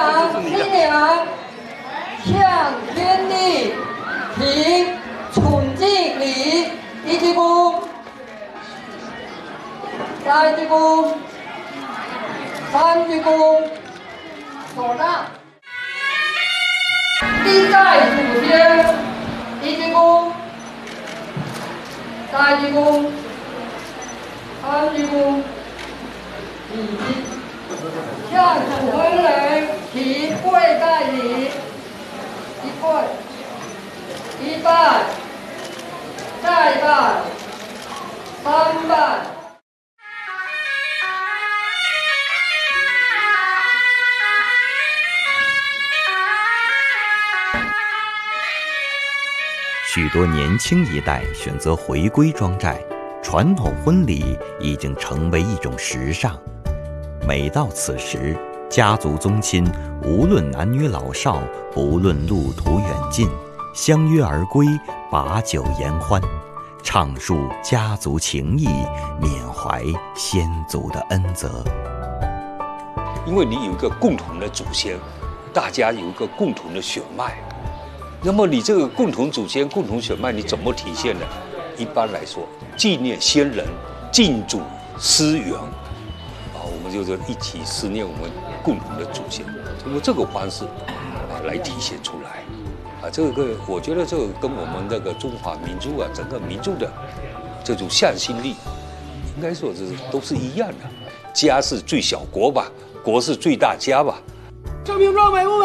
娘、新娘向天地行崇敬礼，一鞠躬，再鞠躬，三鞠躬，手上。第代祖先，一鞠躬，再鞠躬，三鞠躬，礼。向主婚人提跪拜礼，一跪，一拜，再拜，三拜。 许多年轻一代选择回归庄寨，传统婚礼已经成为一种时尚。每到此时，家族宗亲无论男女老少，不论路途远近，相约而归，把酒言欢，畅述家族情谊，缅怀先祖的恩泽。 因为你有一个共同的祖先，大家有一个共同的血脉，那么你这个共同祖先、共同血脉，你怎么体现呢？一般来说，纪念先人，敬祖思源。我们就是一起思念我们共同的祖先，通过这个方式来体现出来。这个我觉得这个跟我们那个中华民族整个民族的这种向心力，应该说都是一样的。家是最小国吧，国是最大家吧。 这瓶装美物。